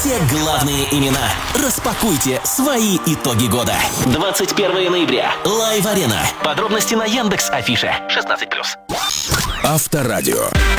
Все главные имена. Распакуйте свои итоги года. 21 ноября. Лайв-арена. Подробности на Яндекс.Афише. 16+. Авторадио.